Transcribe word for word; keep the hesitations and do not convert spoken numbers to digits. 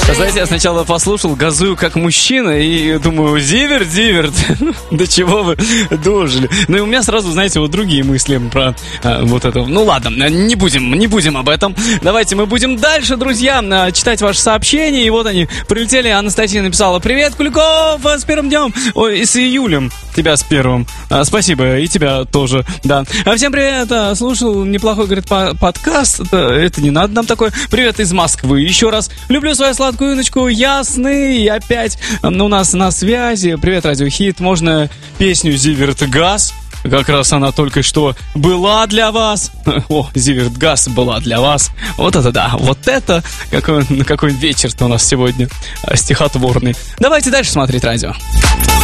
Знаете, я сначала послушал, газую как мужчина и думаю, Зиверт, Зиверт, до чего вы дожили? Ну и у меня сразу, знаете, вот другие мысли про а, вот это. Ну ладно, не будем, не будем об этом. Давайте мы будем дальше, друзья, читать ваши сообщения. И вот они прилетели. Анастасия написала: привет, Куликов, с первым днем. Ой, и с июлем. Тебя с первым. А, спасибо, и тебя тоже, да. А всем привет, а, слушал неплохой, говорит, подкаст. Это, это не надо нам такой. Привет из Москвы. Еще раз. Люблю свою сладкую Иночку, Ясный. И опять у нас на связи. Привет, Радиохит. Можно песню Зиверт Газ? Как раз она только что была для вас. О, Зиверт Газ была для вас. Вот это да, вот это. Какой, какой вечер-то у нас сегодня стихотворный. Давайте дальше смотреть радио.